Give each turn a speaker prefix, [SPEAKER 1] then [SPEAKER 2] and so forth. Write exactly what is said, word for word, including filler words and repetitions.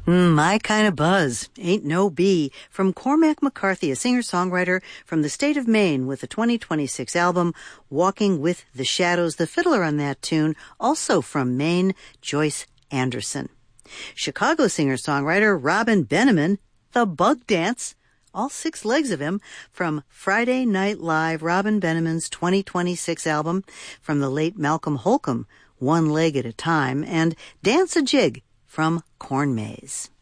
[SPEAKER 1] Mm, My Kind of Buzz, Ain't No Bee, from Cormac McCarthy, a singer-songwriter from the state of Maine with the twenty twenty-six album Walking with the Shadows. The fiddler on that tune, also from Maine, Joyce Anderson. Chicago singer-songwriter Robin Benneman, The Bug Dance, all six legs of him, from Friday Night Live, Robin Benneman's twenty twenty-six album, from the late Malcolm Holcomb, One Leg at a Time, and Dance a Jig from Corn Maze.